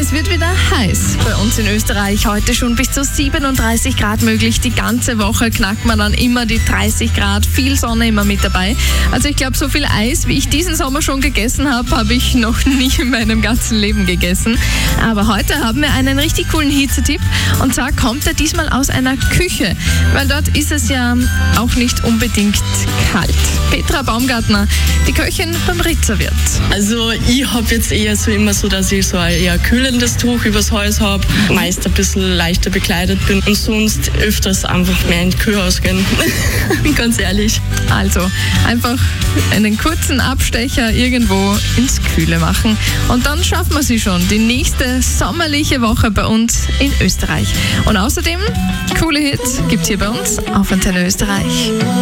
Es wird wieder heiß bei uns in Österreich. Heute schon bis zu 37 Grad möglich. Die ganze Woche knackt man dann immer die 30 Grad. Viel Sonne immer mit dabei. Also ich glaube, so viel Eis, wie ich diesen Sommer schon gegessen habe, habe ich noch nie in meinem ganzen Leben gegessen. Aber heute haben wir einen richtig coolen Hitzetipp. Und zwar kommt er diesmal aus einer Küche. Weil dort ist es ja auch nicht unbedingt kalt. Petra Baumgartner, die Köchin beim Ritzerwirt. Also ich habe jetzt eher so immer so, dass ich so ein eher kühlendes Tuch übers Hals habe, meist ein bisschen leichter bekleidet bin und sonst öfters einfach mehr in die Küche ausgehen. Ganz ehrlich. Also einfach einen kurzen Abstecher irgendwo ins Kühle machen und dann schaffen wir sie schon. Die nächste sommerliche Woche bei uns in Österreich. Und außerdem, coole Hits gibt's hier bei uns auf Antenne Österreich.